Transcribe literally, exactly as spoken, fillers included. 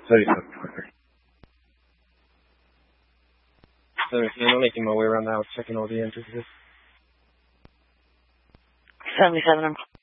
thirty-seven twenty. seventeen, I'm making my way around the house, checking all the entrances. seventy-seven, I'm